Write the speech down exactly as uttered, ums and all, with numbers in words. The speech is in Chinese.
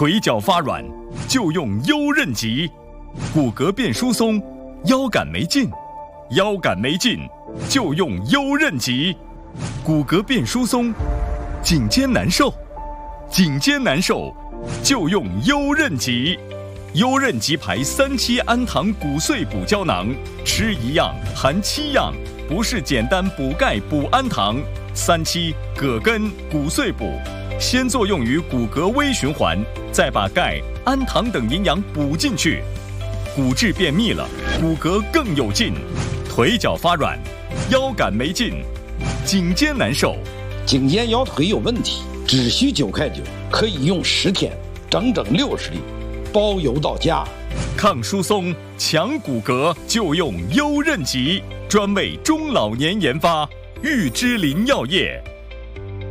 腿脚发软就用优韧极，骨骼变疏松，腰杆没劲，腰杆没劲就用优韧极，骨骼变疏松，颈肩难受，颈肩难受就用优韧极。优韧极牌三七氨糖骨碎补胶囊，吃一样含七样，不是简单补钙补氨糖。三七葛根骨碎补，先作用于骨骼微循环，再把钙、氨糖等营养补进去，骨质变密了，骨骼更有劲。腿脚发软，腰杆没劲，颈肩难受， 颈肩腰腿有问题，只需九块九，可以用十天，整整六十粒。包邮到家， 抗疏松、强骨骼就用优韧极，专为中老年研发，玉芝林药业。